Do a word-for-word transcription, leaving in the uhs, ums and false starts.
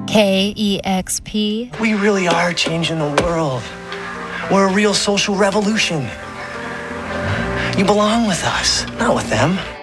K E X P. We really are changing the world. We're a real social revolution. You belong with us, not with them.